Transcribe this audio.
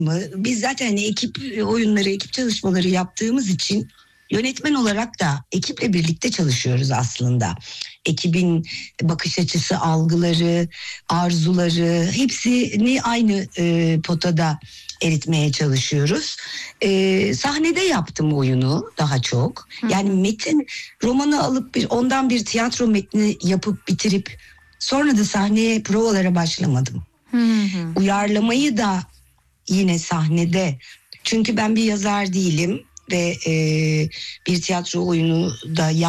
Biz zaten hani ekip oyunları, ekip çalışmaları yaptığımız için yönetmen olarak da ekiple birlikte çalışıyoruz aslında. Ekibin bakış açısı, algıları, arzuları hepsini aynı potada eritmeye çalışıyoruz. Sahnede yaptım oyunu daha çok. Yani metin, romanı alıp ondan bir tiyatro metni yapıp bitirip sonra da sahneye, provalara başlamadım. Uyarlamayı da yine sahnede. Çünkü ben bir yazar değilim ve bir tiyatro oyunu da